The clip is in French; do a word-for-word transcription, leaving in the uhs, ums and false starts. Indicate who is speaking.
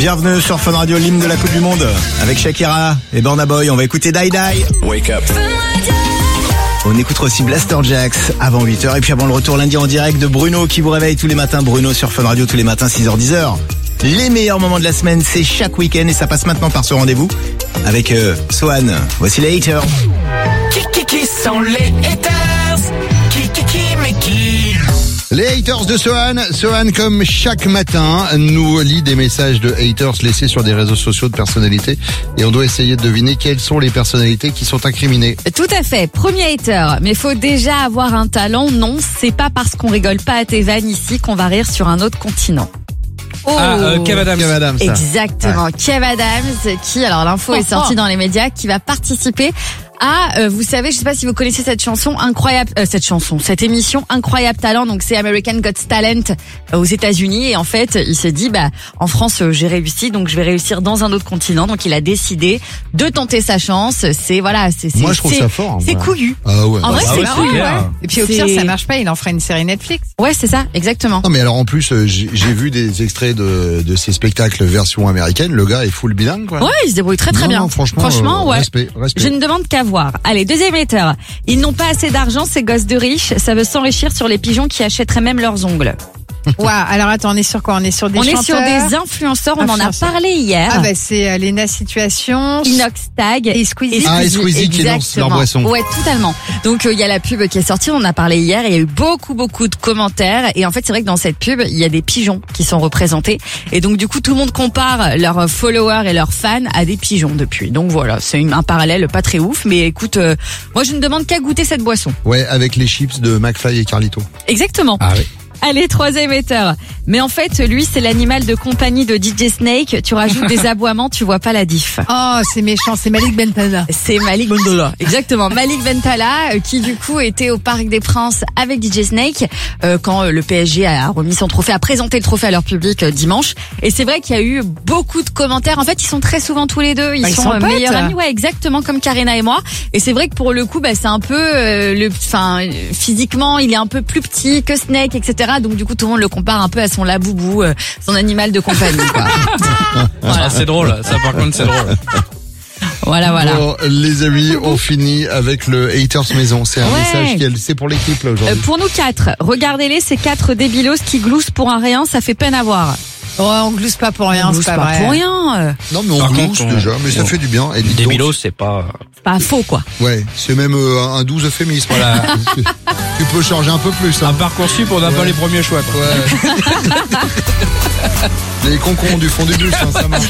Speaker 1: Bienvenue sur Fun Radio, l'hymne de la Coupe du Monde avec Shakira et Burna Boy. On va écouter Die Die. Wake up. On écoutera aussi Blaster Jacks avant huit heures. Et puis avant le retour lundi en direct de Bruno qui vous réveille tous les matins. Bruno sur Fun Radio tous les matins six heures dix heures. Les meilleurs moments de la semaine, c'est chaque week-end et ça passe maintenant par ce rendez-vous avec euh, Sohan. Voici les haters.
Speaker 2: Qui, qui, qui sont les haters? Qui, qui, qui, mais qui?
Speaker 3: Les haters de Sohan. Sohan, comme chaque matin, nous lit des messages de haters laissés sur des réseaux sociaux de personnalités. Et on doit essayer de deviner quelles sont les personnalités qui sont incriminées.
Speaker 4: Tout à fait. Premier hater. Mais faut déjà avoir un talent. Non, c'est pas parce qu'on rigole pas à tes vannes ici qu'on va rire sur un autre continent.
Speaker 5: Oh. Ah, euh, Kev Adams.
Speaker 3: Kev Adams, ça.
Speaker 4: Exactement. Ouais. Kev Adams, qui, alors l'info
Speaker 5: oh,
Speaker 4: est sortie
Speaker 5: oh.
Speaker 4: dans les médias, qui va participer à, euh, vous savez, je sais pas si vous connaissez cette chanson incroyable, euh, cette chanson, cette émission Incroyable Talent. Donc c'est American Got Talent euh, aux États-Unis. Et en fait, il s'est dit, bah, en France, euh, j'ai réussi, donc je vais réussir dans un autre continent. Donc il a décidé de tenter sa chance. C'est voilà, c'est. c'est
Speaker 3: Moi, je trouve ça fort.
Speaker 4: C'est
Speaker 3: voilà.
Speaker 4: couillu.
Speaker 3: Ah ouais.
Speaker 4: En vrai,
Speaker 5: bah
Speaker 4: c'est
Speaker 5: ouais,
Speaker 4: couillu.
Speaker 5: c'est
Speaker 4: Ouais.
Speaker 6: Et puis au pire,
Speaker 4: C'est-
Speaker 6: ça marche pas, il en fera une série Netflix.
Speaker 4: Ouais, c'est ça, exactement.
Speaker 3: Non mais alors en plus, euh, j'ai j'ai vu des extraits de, de ces spectacles version américaine. Le gars est full bilingue, quoi.
Speaker 4: Ouais, il se débrouille très très
Speaker 3: Non,
Speaker 4: bien.
Speaker 3: non, franchement,
Speaker 4: Franchement,
Speaker 3: euh,
Speaker 4: ouais.
Speaker 3: respect, respect.
Speaker 4: Je ne demande qu'à voir. Allez, deuxième hater. Ils n'ont pas assez d'argent, ces gosses de riches. Ça veut s'enrichir sur les pigeons qui achèteraient même leurs ongles.
Speaker 6: Ouah, alors attends, on est sur quoi? On est sur des
Speaker 4: on
Speaker 6: chanteurs.
Speaker 4: est sur des influenceurs. On
Speaker 6: Influenceurs.
Speaker 4: en a parlé hier.
Speaker 6: Ah bah c'est euh, Lena Situation.
Speaker 4: Inox Tag
Speaker 6: Et Squeezie.
Speaker 3: Ah, et Squeezie qui lancent
Speaker 4: Exactement.
Speaker 3: leur boisson.
Speaker 4: Ouais, totalement. Donc il y a la pub qui est sortie, on en a parlé hier, il y a eu beaucoup beaucoup de commentaires et en fait c'est vrai que dans cette pub, il y a des pigeons qui sont représentés et donc du coup tout le monde compare leurs followers et leurs fans à des pigeons depuis. Donc voilà, c'est une- un parallèle pas très ouf, mais écoute, euh, moi je ne demande qu'à goûter cette boisson.
Speaker 3: Ouais, avec les chips de McFly et Carlito.
Speaker 4: Exactement.
Speaker 3: Ah oui.
Speaker 4: Allez, troisième hater. Mais en fait, lui, c'est l'animal de compagnie de D J Snake. Tu rajoutes des aboiements, tu vois pas la diff.
Speaker 6: Oh, c'est méchant, c'est Malik Bentala.
Speaker 4: C'est Malik Bentala. Exactement. Malik Bentala, euh, qui du coup était au Parc des Princes avec D J Snake, euh, quand euh, le P S G a remis son trophée, a présenté le trophée à leur public euh, dimanche. Et c'est vrai qu'il y a eu beaucoup de commentaires. En fait, ils sont très souvent tous les deux. Ils,
Speaker 6: Bah, ils
Speaker 4: sont,
Speaker 6: sont
Speaker 4: euh,
Speaker 6: potes.
Speaker 4: meilleurs amis. Ouais, exactement comme Karina et moi. Et c'est vrai que pour le coup, bah, c'est un peu, euh, le, enfin, physiquement, il est un peu plus petit que Snake, et cetera. Donc du coup, tout le monde le compare un peu à son laboubou, euh, son animal de compagnie, quoi.
Speaker 5: Ah, c'est drôle. Ça, par contre, c'est drôle.
Speaker 4: Voilà, voilà.
Speaker 3: Bon, les amis, on finit avec le haters maison. C'est un
Speaker 4: Ouais.
Speaker 3: message qui est, c'est pour l'équipe là
Speaker 4: Euh,
Speaker 3: aujourd'hui.
Speaker 4: pour nous quatre, regardez-les, ces quatre débilos qui gloussent pour un rien, ça fait peine à voir.
Speaker 6: Oh, on glousse pas pour rien,
Speaker 4: On
Speaker 6: c'est
Speaker 4: glousse
Speaker 6: pas,
Speaker 4: pas
Speaker 6: vrai.
Speaker 4: pour rien. euh,
Speaker 3: Non mais on
Speaker 5: Par
Speaker 3: glousse
Speaker 5: contre, on-
Speaker 3: déjà, mais ça
Speaker 5: on-
Speaker 3: fait du bien. Et dites
Speaker 5: Des
Speaker 3: donc,
Speaker 5: bilos, c'est pas.
Speaker 4: C'est pas faux, quoi.
Speaker 3: ouais, c'est même euh, un doux euphémisme.
Speaker 5: Voilà.
Speaker 3: Tu peux changer un peu plus.
Speaker 5: Un
Speaker 3: Hein.
Speaker 5: Parcoursup, on n'a pas les premiers choix, quoi.
Speaker 3: Ouais. Les concons du fond du bus, hein, ça marche.